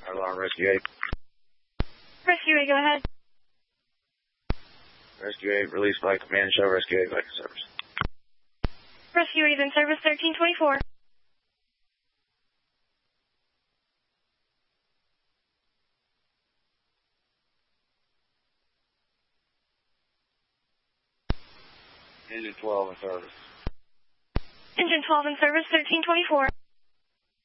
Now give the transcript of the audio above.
Alarm Rescue 8. Rescue 8, go ahead. Rescue 8, release by command, show Rescue 8 back in service. Rescue 8 is in service, 1324. Engine 12 in service. Engine 12 in service, 1324.